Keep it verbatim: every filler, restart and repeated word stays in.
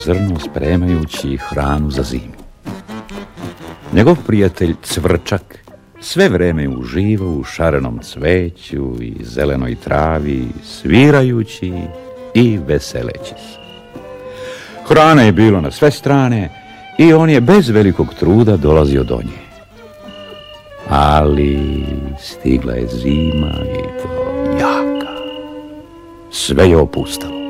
zrno spremajući hranu za zimu. Njegov prijatelj Cvrčak sve vreme uživa u šarenom cveću i zelenoj travi, svirajući i veseleći se. Hrana je bilo na sve strane i on je bez velikog truda dolazio do nje. Ali stigla je zima i to jaka. Sve je opustalo.